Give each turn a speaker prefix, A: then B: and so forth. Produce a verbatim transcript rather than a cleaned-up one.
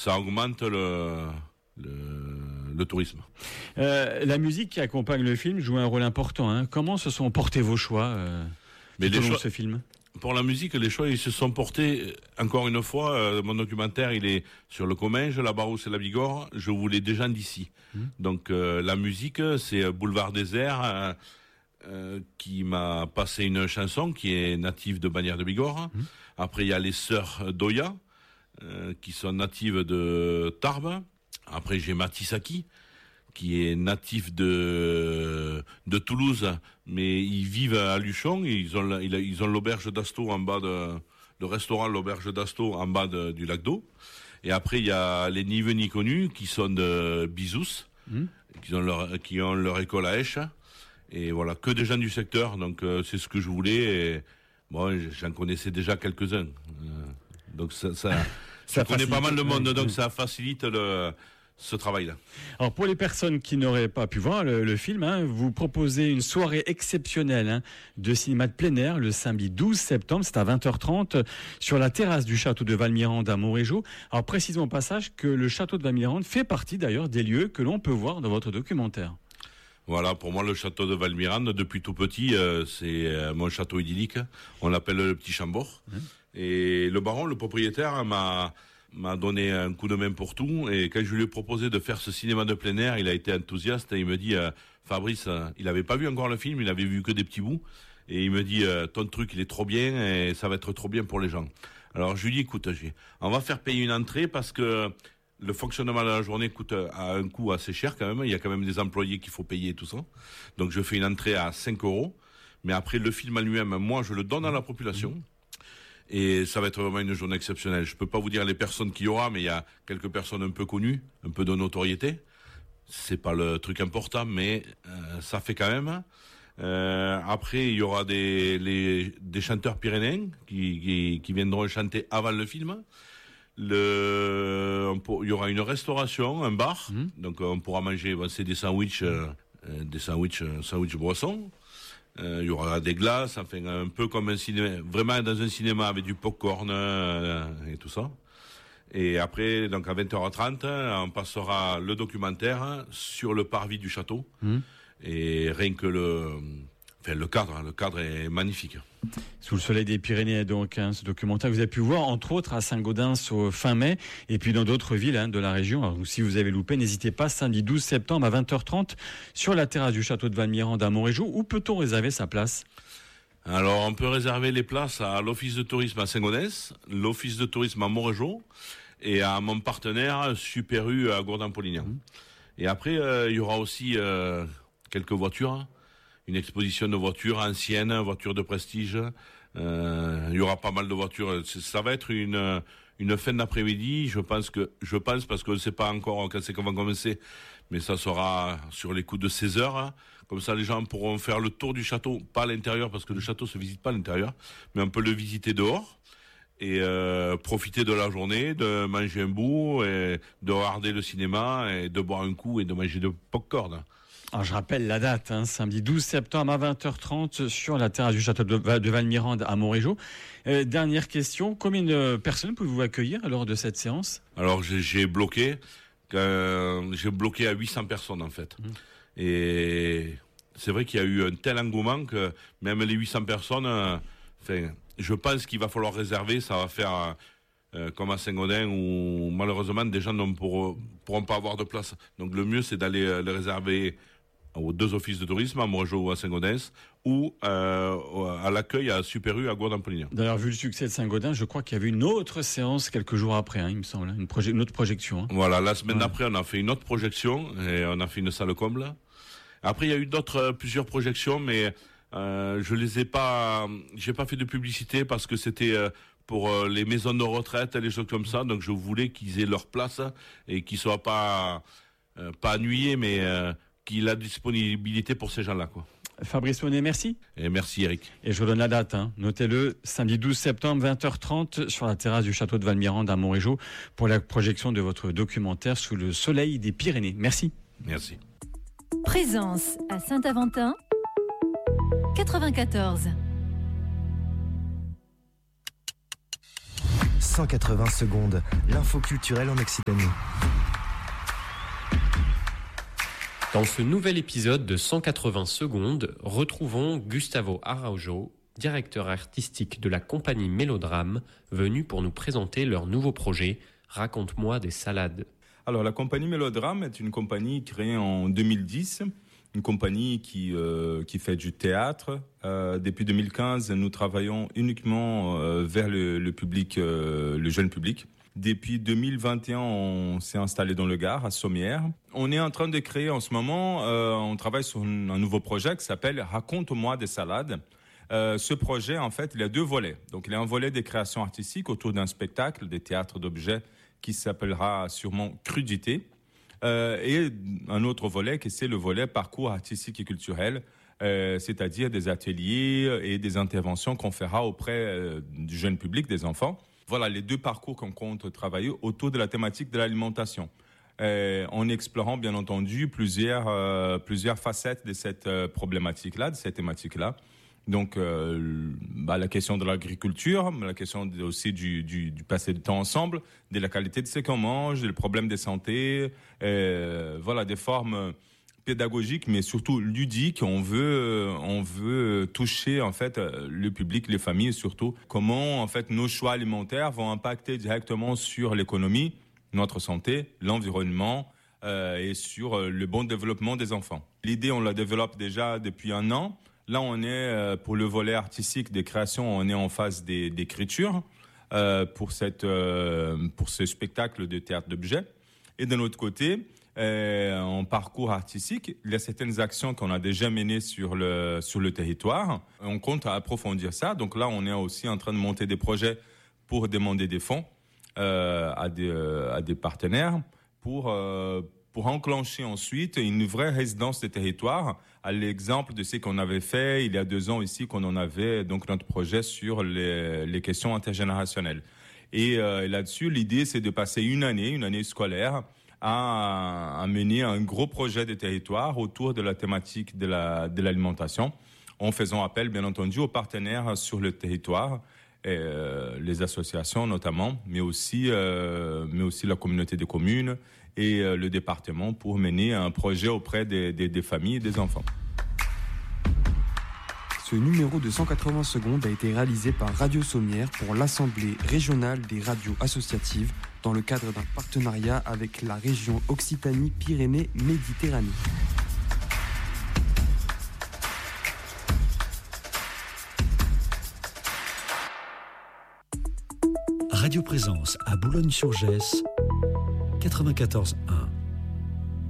A: ça augmente le, le, le tourisme.
B: Euh, la musique qui accompagne le film joue un rôle important. Hein. Comment se sont portés vos choix euh,
A: Mais
B: tout au
A: les
B: long
A: choix,
B: de ce film?
A: Pour la musique, les choix ils se sont portés, encore une fois, euh, mon documentaire il est sur le Comminges, la Barousse et la Bigorre, je voulais des gens d'ici. Mmh. Donc euh, la musique, c'est Boulevard Désert, euh, euh, qui m'a passé une chanson qui est native de Bagnères de Bigorre. Mmh. Après il y a les Sœurs d'Oya, euh, qui sont natives de Tarbes. Après j'ai Matisaki, qui est natif de de Toulouse, mais ils vivent à Luchon. Et ils ont ils ont l'auberge d'Asto en bas de le restaurant l'auberge d'Asto en bas de, du lac d'eau. Et après il y a les ni vus ni connus qui sont de Bizous, mmh. qui ont leur qui ont leur école à Esch. Et voilà, que des gens du secteur. Donc euh, c'est ce que je voulais. Et bon, j'en connaissais déjà quelques-uns. Euh, donc ça ça, ça je connais pas mal de monde. Donc ça facilite le ce travail-là.
B: Alors pour les personnes qui n'auraient pas pu voir le, le film, hein, vous proposez une soirée exceptionnelle hein, de cinéma de plein air le samedi douze septembre, c'est à vingt heures trente sur la terrasse du château de Valmirande à Montrégeau. Alors précisons au passage que le château de Valmirande fait partie d'ailleurs des lieux que l'on peut voir dans votre documentaire.
A: Voilà, pour moi le château de Valmirande, depuis tout petit, euh, c'est euh, mon château idyllique. On l'appelle le Petit Chambord. Mmh. Et le baron, le propriétaire, m'a m'a donné un coup de main pour tout, et quand je lui ai proposé de faire ce cinéma de plein air, il a été enthousiaste et il me dit euh, Fabrice, euh, il avait pas vu encore le film, il avait vu que des petits bouts, et il me dit euh, ton truc il est trop bien et ça va être trop bien pour les gens. Alors je lui dis écoute, j'ai, on va faire payer une entrée parce que le fonctionnement de la journée coûte à un coût assez cher quand même, il y a quand même des employés qu'il faut payer et tout ça, donc je fais une entrée à cinq euros, mais après le film en lui-même, moi je le donne à la population. Mmh. Et ça va être vraiment une journée exceptionnelle. Je peux pas vous dire les personnes qu'il y aura, mais il y a quelques personnes un peu connues, un peu de notoriété. C'est pas le truc important, mais euh, ça fait quand même. Euh, après, il y aura des les, des chanteurs pyrénéens qui, qui qui viendront chanter avant le film. Le, on, il y aura une restauration, un bar, mmh. donc on pourra manger. Bon, c'est des sandwichs, euh, des sandwichs, sandwich boissons. Euh, il y aura des glaces, enfin un peu comme un cinéma, vraiment dans un cinéma avec du popcorn euh, et tout ça. Et après, donc à vingt heures trente, on passera le documentaire sur le parvis du château. Mmh. Et rien que le, enfin le cadre, le cadre est magnifique.
B: Sous le soleil des Pyrénées, donc, hein, ce documentaire que vous avez pu voir, entre autres, à Saint-Gaudens au fin mai, et puis dans d'autres villes hein, de la région. Alors, si vous avez loupé, n'hésitez pas, samedi douze septembre à vingt heures trente, sur la terrasse du château de Valmirande à Montrégeau. Où peut-on réserver sa place ?
A: Alors, on peut réserver les places à l'Office de tourisme à Saint-Gaudens, l'Office de tourisme à Montrégeau, et à mon partenaire, Super U à Gourdin-Polignan. Mmh. Et après, euh, il y aura aussi euh, quelques voitures, une exposition de voitures anciennes, voitures de prestige. Euh, il y aura pas mal de voitures. Ça va être une une fin d'après-midi. Je pense que je pense parce qu'on ne sait pas encore quand c'est qu'on va commencer, mais ça sera sur les coups de seize heures. Comme ça, les gens pourront faire le tour du château, pas à l'intérieur parce que le château se visite pas à l'intérieur, mais on peut le visiter dehors et euh, profiter de la journée, de manger un bout, et de regarder le cinéma et de boire un coup et de manger de popcorn.
B: Alors, je rappelle la date, hein, samedi douze septembre à vingt heures trente sur la terrasse du château de, de Valmirande à Montrégeau. Euh, dernière question, combien de personnes pouvez-vous accueillir lors de cette séance ?
A: Alors j'ai, j'ai bloqué, euh, j'ai bloqué à huit cents personnes en fait. Mmh. Et c'est vrai qu'il y a eu un tel engouement que même les huit cents personnes, euh, enfin, je pense qu'il va falloir réserver, ça va faire euh, comme à Saint-Gaudens où malheureusement des gens ne pourront, pourront pas avoir de place. Donc le mieux c'est d'aller euh, le réserver aux deux offices de tourisme, à Montrégeau ou à Saint-Gaudens, ou euh, à l'accueil à Super U à Gourdin-Polignan.
B: D'ailleurs, vu le succès de Saint-Gaudens, je crois qu'il y avait une autre séance quelques jours après, hein, il me semble, une, proje- une autre projection. Hein.
A: Voilà, la semaine ouais. d'après, on a fait une autre projection, et on a fait une salle comble. Après, il y a eu d'autres, euh, plusieurs projections, mais euh, je les ai pas, j'ai pas fait de publicité parce que c'était euh, pour euh, les maisons de retraite et les choses comme ça, donc je voulais qu'ils aient leur place et qu'ils soient pas, euh, pas ennuyés, mais euh, qu'il a la disponibilité pour ces gens-là, quoi.
B: Fabrice Monet, merci.
A: Et merci Eric.
B: Et je vous donne la date, hein. Notez-le, samedi douze septembre, vingt heures trente, sur la terrasse du château de Valmirande à Montrégeau, pour la projection de votre documentaire Sous le soleil des Pyrénées. Merci.
A: Merci.
C: Présence à Saint-Aventin, quatre-vingt-quatorze.
D: cent quatre-vingts secondes, l'info culturelle en Occitanie.
E: Dans ce nouvel épisode de cent quatre-vingts secondes, retrouvons Gustavo Araujo, directeur artistique de la compagnie Mélodrame, venu pour nous présenter leur nouveau projet « Raconte-moi des salades ».
F: Alors, la compagnie Mélodrame est une compagnie créée en deux mille dix, une compagnie qui, euh, qui fait du théâtre. Euh, depuis deux mille quinze, nous travaillons uniquement euh, vers le, le public, euh, le jeune public. Depuis deux mille vingt et un, on s'est installé dans le Gard, à Sommières. On est en train de créer en ce moment, euh, on travaille sur un, un nouveau projet qui s'appelle « Raconte-moi des salades ». Euh, ce projet, en fait, il a deux volets. Donc, il y a un volet des créations artistiques autour d'un spectacle, des théâtres d'objets, qui s'appellera sûrement « Crudité ». Euh, et un autre volet, qui c'est le volet parcours artistique et culturel, euh, c'est-à-dire des ateliers et des interventions qu'on fera auprès euh, du jeune public, des enfants. Voilà les deux parcours qu'on compte travailler autour de la thématique de l'alimentation, euh, en explorant bien entendu plusieurs, euh, plusieurs facettes de cette euh, problématique-là, de cette thématique-là. Donc euh, bah, la question de l'agriculture, la question de, aussi du, du, du passer du temps ensemble, de la qualité de ce qu'on mange, le problème de santé, euh, voilà des formes pédagogiques mais surtout ludiques. On veut, on veut toucher en fait le public, les familles surtout. Comment en fait nos choix alimentaires vont impacter directement sur l'économie, notre santé, l'environnement euh, et sur le bon développement des enfants. L'idée, on la développe déjà depuis un an. Là, on est pour le volet artistique des créations, on est en phase des, d'écriture euh, pour cette euh, pour ce spectacle de théâtre d'objets. Et d'un autre côté, Euh, en parcours artistique, il y a certaines actions qu'on a déjà menées sur le, sur le territoire. On compte approfondir ça. Donc là, on est aussi en train de monter des projets pour demander des fonds euh, à, des, euh, à des partenaires pour, euh, pour enclencher ensuite une vraie résidence des territoires, à l'exemple de ce qu'on avait fait il y a deux ans ici, qu'on en avait donc notre projet sur les, les questions intergénérationnelles. Et, euh, et là-dessus, l'idée, c'est de passer une année, une année scolaire, à, à mener un gros projet de territoire autour de la thématique de, la, de l'alimentation, en faisant appel, bien entendu, aux partenaires sur le territoire, et, euh, les associations notamment, mais aussi, euh, mais aussi la communauté de communes et euh, le département pour mener un projet auprès des, des, des familles et des enfants.
G: Ce numéro de cent quatre-vingts secondes a été réalisé par Radio Sommières pour l'Assemblée régionale des radios associatives dans le cadre d'un partenariat avec la région Occitanie-Pyrénées-Méditerranée.
H: Radio Présence à Boulogne-sur-Gesse, quatre-vingt-quatorze un.